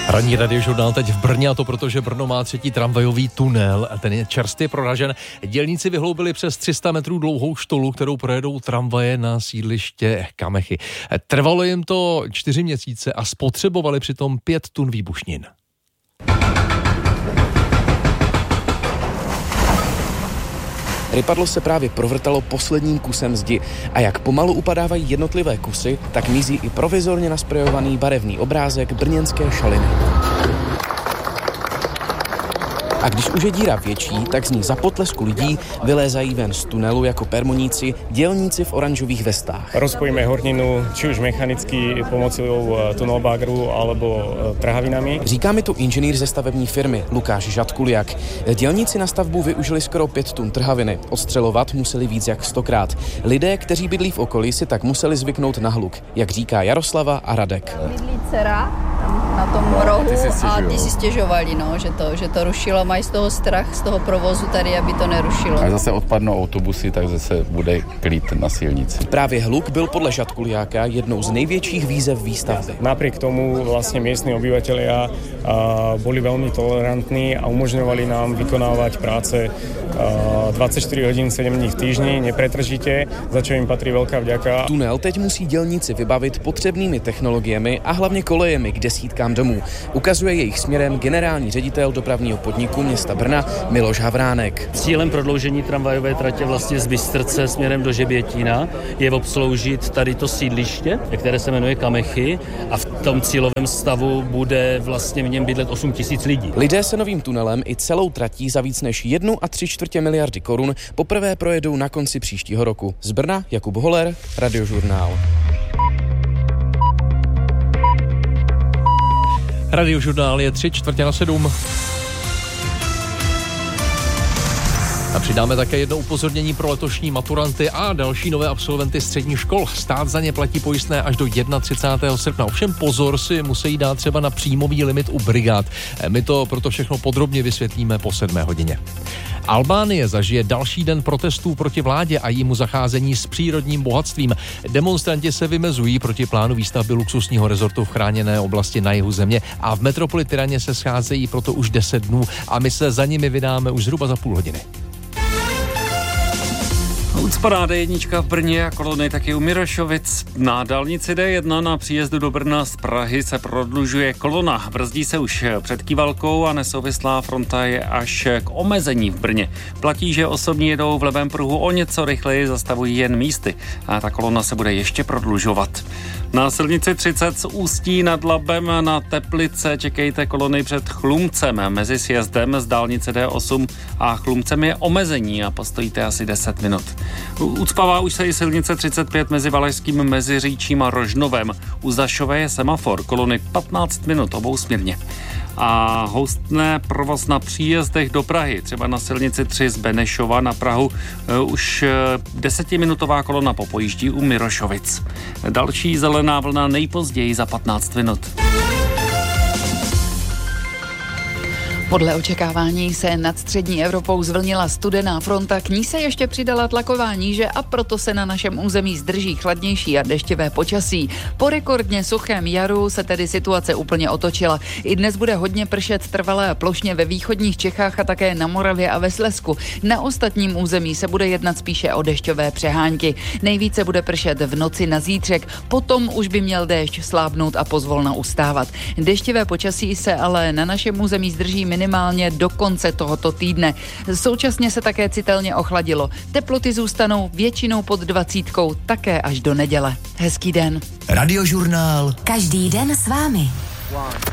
Ranní radiožurnál teď v Brně, a to proto, že Brno má třetí tramvajový tunel a ten je čerstvě proražen. Dělníci vyhloubili přes 300 metrů dlouhou štolu, kterou projedou tramvaje na sídliště Kamechy. Trvalo jim to 4 měsíce a spotřebovali přitom 5 tun výbušnin. Rypadlo se právě provrtalo posledním kusem zdi a jak pomalu upadávají jednotlivé kusy, tak mizí i provizorně nasprejovaný barevný obrázek brněnské šaliny. A když už je díra větší, tak z ní za potlesku lidí vylézají ven z tunelu jako permoníci dělníci v oranžových vestách. Rozpojíme horninu, či už mechanicky pomocou tunelbagru alebo trhavinami. Říká mi tu inženýr ze stavební firmy Lukáš Žatkuliak. Dělníci na stavbu využili skoro 5 tun trhaviny. Odstřelovat museli víc jak 100krát. Lidé, kteří bydlí v okolí, si tak museli zvyknout na hluk, jak říká Jaroslava a Radek. Bydlí dcera tam na tom rohu a ty si stěžovali, že to rušilo. Mají z toho strach, z toho provozu tady, aby to nerušilo. A zase odpadnou autobusy, tak zase bude klid na silnici. Právě hluk byl podle Žatkuliáka jednou z největších výzev výstavby. Napriek tomu vlastne miestni obyvatelia boli veľmi tolerantní a umožňovali nám vykonávať práce 24 hodín 7 dní v týždni, nepretržite, za čo im patrí veľká vďaka. Tunel teď musí dělníci vybavit potřebnými technologiemi a hlavně kolejemi k desítkám domů. Ukazuje jejich směrem generální ředitel dopravního podniku města Brna Miloš Havránek. Cílem prodloužení tramvajové tratě vlastně z Bystrce směrem do Žebětína je obsloužit tady to sídliště, které se jmenuje Kamechy, a v tom cílovém stavu bude vlastně v něm bydlet 8 000 lidí. Lidé se novým tunelem i celou tratí za víc než 1,75 miliardy korun poprvé projedou na konci příštího roku. Z Brna Jakub Holer, Radiožurnál. Radiožurnál je 6:45. A přidáme také jedno upozornění pro letošní maturanty a další nové absolventy středních škol. Stát za ně platí pojistné až do 31. srpna. Ovšem pozor si musí dát třeba na příjmový limit u brigád. My to proto všechno podrobně vysvětlíme po 7 hodině. Albánie zažije další den protestů proti vládě a jejímu zacházení s přírodním bohatstvím. Demonstranti se vymezují proti plánu výstavby luxusního rezortu v chráněné oblasti na jihu země a v metropoli Tiraně se scházejí proto už 10 dnů a my se za nimi vydáme už zhruba za půl hodiny. Ucpaná D1 v Brně a kolony taky u Mirošovic. Na dálnici D1 na příjezdu do Brna z Prahy se prodlužuje kolona. Brzdí se už před Kývalkou a nesouvislá fronta je až k omezení v Brně. Platí, že osobní jedou v levém pruhu o něco rychleji, zastavují jen místy a ta kolona se bude ještě prodlužovat. Na silnici 30 z Ústí nad Labem na Teplice čekejte kolony před Chlumcem. Mezi sjezdem z dálnice D8 a Chlumcem je omezení a postojíte asi 10 minut. Ucpává už se i silnice 35 mezi Valašským Meziříčím a Rožnovem. U Zašové je semafor, kolony 15 minut obousměrně. A houstne provoz na příjezdech do Prahy, třeba na silnici 3 z Benešova na Prahu. Už 10minutová kolona popojíždí u Mirošovic. Další zelená vlna nejpozději za 15 minut. Podle očekávání se nad střední Evropou zvlnila studená fronta, k ní se ještě přidala tlaková níže a proto se na našem území zdrží chladnější a deštivé počasí. Po rekordně suchém jaru se tedy situace úplně otočila. I dnes bude hodně pršet trvalé a plošně ve východních Čechách a také na Moravě a ve Slezsku. Na ostatním území se bude jednat spíše o dešťové přehánky. Nejvíce bude pršet v noci na zítřek, potom už by měl déšť slábnout a pozvolna ustávat. Deštivé počasí se ale na našem území zdrží minimálně do konce tohoto týdne. Současně se také citelně ochladilo. Teploty zůstanou většinou pod 20, také až do neděle. Hezký den. Radiožurnál. Každý den s vámi.